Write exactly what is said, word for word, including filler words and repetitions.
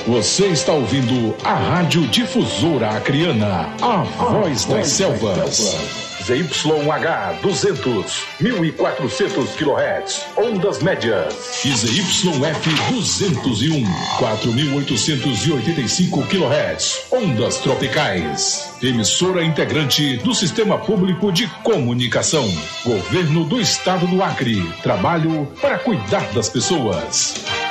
Você está ouvindo a Rádio Difusora Acreana, a voz das selvas. Z Y H duzentos, mil e quatrocentos quilohertz, ondas médias. E Z Y F duzentos e um, quatro mil oitocentos e oitenta e cinco quilohertz, ondas tropicais. Emissora integrante do Sistema Público de Comunicação. Governo do Estado do Acre. Trabalho para cuidar das pessoas.